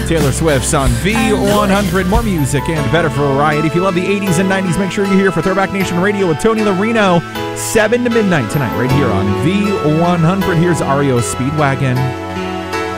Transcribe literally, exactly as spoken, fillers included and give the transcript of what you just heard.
Taylor Swift's on V one hundred. More music and better variety. If you love the eighties and nineties, make sure you're here for Throwback Nation Radio with Tony Larino, seven to midnight tonight, right here on V one hundred. Here's R E O Speedwagon.